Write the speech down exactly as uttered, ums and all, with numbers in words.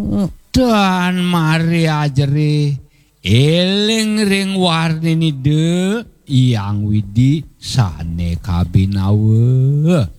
Dan Maria jere eling ring warni de yang widi sane kabinawe.